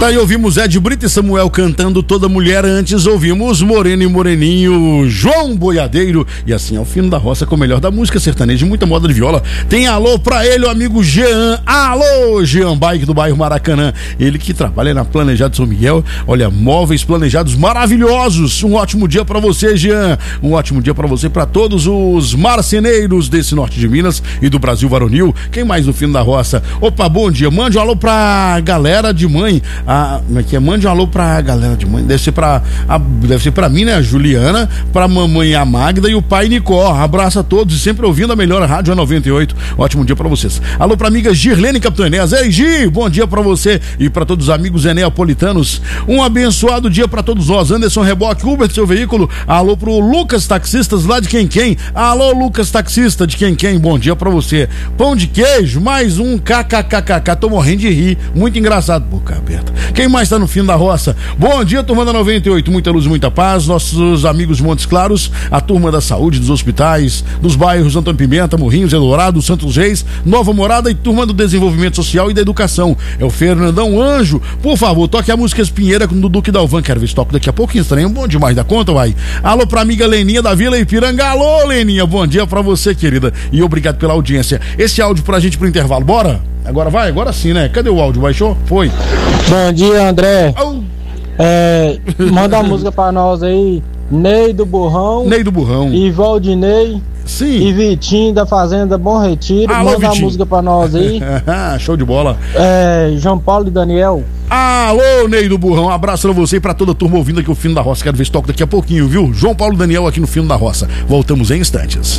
Tá aí, ouvimos Ed Brito e Samuel cantando Toda Mulher. Antes ouvimos Moreno e Moreninho, João Boiadeiro. E assim é o fino da roça com o melhor da música sertaneja, muita moda de viola. Tem alô pra ele, o amigo Jean. Alô, Jean Bike do bairro Maracanã. Ele que trabalha na Planejado São Miguel. Olha, móveis planejados maravilhosos. Um ótimo dia pra você, Jean. Um ótimo dia pra você, pra todos os marceneiros desse norte de Minas e do Brasil varonil. Quem mais no fino da roça? Opa, bom dia. Mande um alô pra galera de mãe. Como é que é? Mande um alô pra galera de mãe. Deve ser pra mim, né? A Juliana, pra mamãe a Magda e o pai Nicó. Abraço a todos e sempre ouvindo a melhor rádio 98. Ótimo dia pra vocês. Alô pra amiga Girlene Capitão Enéas. Ei, Gi, bom dia pra você e pra todos os amigos eneapolitanos. Um abençoado dia pra todos nós. Anderson Reboque, Uber, seu veículo. Alô pro Lucas Taxistas lá de Quem. Alô, Lucas Taxista de Quem. Bom dia pra você. Pão de queijo, mais um kkkk. Tô morrendo de rir. Muito engraçado. Boca aberta. Quem mais tá no fim da roça? Bom dia, turma da 98, muita luz, muita paz, nossos amigos Montes Claros, a turma da saúde, dos hospitais, dos bairros Antônio Pimenta, Morrinhos, Eldorado, Santos Reis, Nova Morada e turma do desenvolvimento social e da educação. É o Fernandão Anjo. Por favor, toque a música Espinheira do Duque Dalvan. Quero ver se toco daqui a pouquinho, estranho, bom demais da conta, vai. Alô pra amiga Leninha da Vila Ipiranga. Alô, Leninha, bom dia pra você, querida, e obrigado pela audiência. Esse áudio pra gente pro intervalo, bora? Agora vai? Agora sim, né? Cadê o áudio? Baixou? Foi. Bom dia, André. Oh. Manda uma música pra nós aí. Ney do Burrão. E Valdinei. Sim. E Vitinho da Fazenda Bom Retiro. Alô, manda Vitinho. uma música pra nós aí. Show de bola. João Paulo e Daniel. Alô, Ney do Burrão, um abraço pra você e pra toda a turma ouvindo aqui o Fino da Roça. Quero ver se toco daqui a pouquinho, viu? João Paulo e Daniel aqui no Fino da Roça. Voltamos em instantes.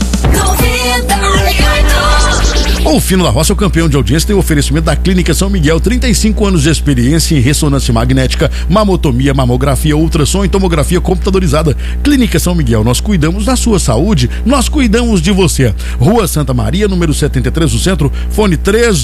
O Fino da Roça, o campeão de audiência, tem o oferecimento da Clínica São Miguel, 35 anos de experiência em ressonância magnética, mamotomia, mamografia, ultrassom e tomografia computadorizada. Clínica São Miguel, nós cuidamos da sua saúde, nós cuidamos de você. Rua Santa Maria, número 73 do centro, fone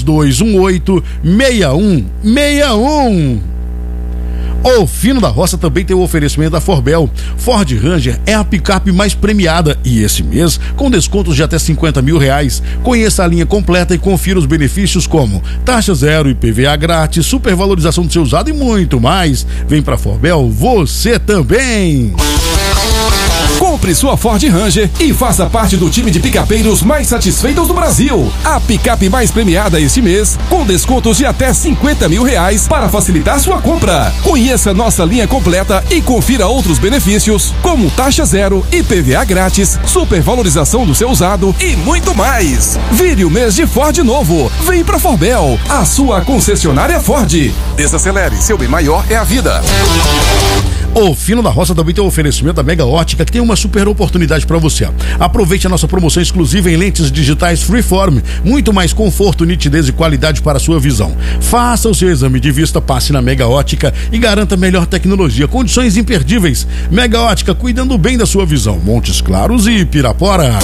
3218-6161. O Fino da Roça também tem o oferecimento da Forbel. Ford Ranger é a picape mais premiada e esse mês com descontos de até R$50 mil. Conheça a linha completa e confira os benefícios como taxa zero, IPVA grátis, supervalorização do seu usado e muito mais. Vem pra Forbel, você também! Compre sua Ford Ranger e faça parte do time de picapeiros mais satisfeitos do Brasil. A picape mais premiada este mês, com descontos de até R$50 mil para facilitar sua compra. Conheça nossa linha completa e confira outros benefícios, como taxa zero, IPVA grátis, supervalorização do seu usado e muito mais. Vire o mês de Ford novo. Vem pra Forbel, a sua concessionária Ford. Desacelere, seu bem maior é a vida. O Fino da Roça também tem o oferecimento da Mega Ótica, que tem uma super oportunidade para você. Aproveite a nossa promoção exclusiva em lentes digitais Freeform, muito mais conforto, nitidez e qualidade para a sua visão. Faça o seu exame de vista, passe na Mega Ótica e garanta melhor tecnologia, condições imperdíveis. Mega Ótica, cuidando bem da sua visão. Montes Claros e Pirapora.